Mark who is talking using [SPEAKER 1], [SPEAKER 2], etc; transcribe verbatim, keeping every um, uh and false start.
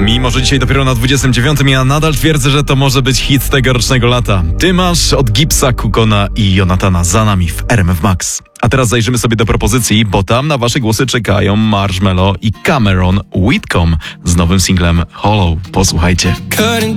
[SPEAKER 1] Mimo, że dzisiaj dopiero na dwudziestym dziewiątym, ja nadal twierdzę, że to może być hit tegorocznego lata. Ty masz od Gipsa, Kukona i Jonatana za nami w R M F Max. A teraz zajrzymy sobie do propozycji, bo tam na wasze głosy czekają Marshmello i Cameron Whitcomb z nowym singlem Hollow. Posłuchajcie.